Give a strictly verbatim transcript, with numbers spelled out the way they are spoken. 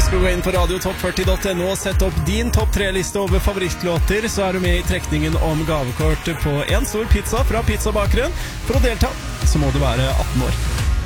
Husk å gå inn på radio topp førti punktum no og sette opp din topp tre-liste over favorittlåter, så er du med i trekningen om gavekort på en stor pizza fra Pizzabakeren. For å delta så må du være atten år.